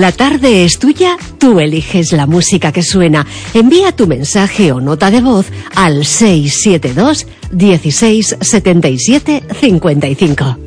La tarde es tuya, tú eliges la música que suena. Envía tu mensaje o nota de voz al 672 16 77 55.